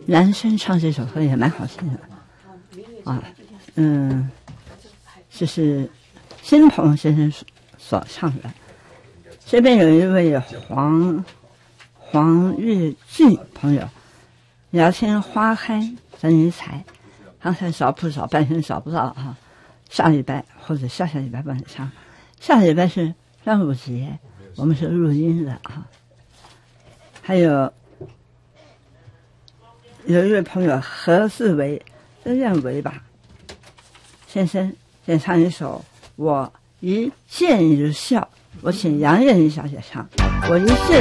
男生唱这首歌也蛮好听的啊，这是新鹏先生所唱的。这边有一位黄日俊朋友，聊天花开等于财，刚才找不找半天找不到啊，下礼拜或者下下礼拜帮你唱。下礼拜是端午节，我们是录音的啊。还有一位朋友何志伟，认为吧，先生先唱一首《我一见你就笑》，我请杨艳妮小姐唱《我一见》。